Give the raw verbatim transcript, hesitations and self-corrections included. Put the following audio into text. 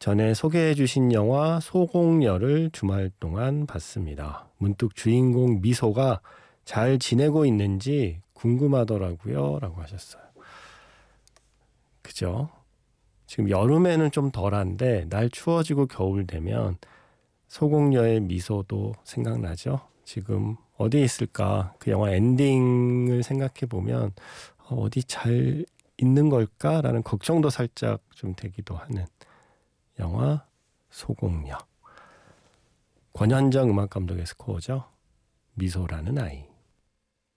전에 소개해 주신 영화 소공녀를 주말 동안 봤습니다. 문득 주인공 미소가 잘 지내고 있는지 궁금하더라고요. 라고 하셨어요. 그죠? 지금 여름에는 좀 덜한데 날 추워지고 겨울 되면 소공녀의 미소도 생각나죠? 지금 어디에 있을까? 그 영화 엔딩을 생각해 보면 어디 잘 있는 걸까라는 걱정도 살짝 좀 되기도 하는 영화 소공녀. 권현정 음악감독의 스코어죠. 미소라는 아이.